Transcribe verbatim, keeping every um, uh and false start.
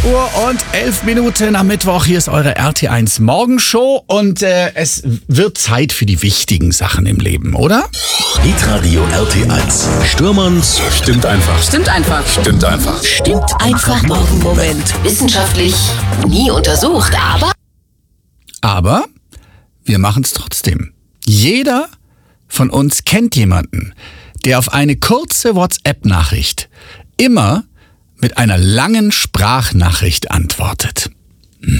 Uhr und elf Minuten am Mittwoch. Hier ist eure R T eins Morgenshow und äh, es wird Zeit für die wichtigen Sachen im Leben, oder? Hitradio R T eins. Stürmanns stimmt einfach. Stimmt einfach. Stimmt einfach. Stimmt einfach. Morgenmoment. Wissenschaftlich nie untersucht, aber... Aber wir machen es trotzdem. Jeder von uns kennt jemanden, der auf eine kurze WhatsApp-Nachricht immer mit einer langen Sprachnachricht antwortet.